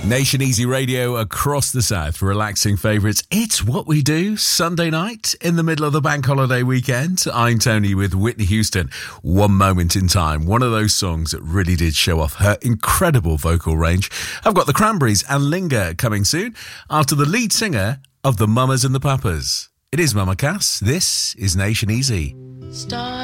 Nation Easy Radio across the south, relaxing favourites. It's what we do Sunday night in the middle of the bank holiday weekend. I'm Tony with Whitney Houston. One Moment in Time, one of those songs that really did show off her incredible vocal range. I've got the Cranberries and Linger coming soon after the lead singer of the Mamas and the Papas. It is Mama Cass. This is Nation Easy. Start